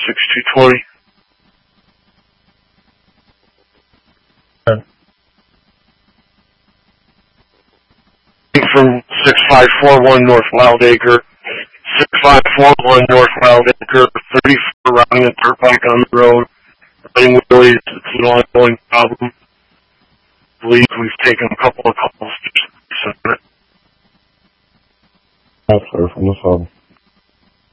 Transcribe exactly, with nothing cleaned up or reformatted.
six two twenty. From six five four one North Wildacre, six five four one North Wildacre, thirty-four riding a dirt bike on the road, running wheelies. It's an ongoing problem. I believe we've taken a couple of calls to it. That's fair from the phone.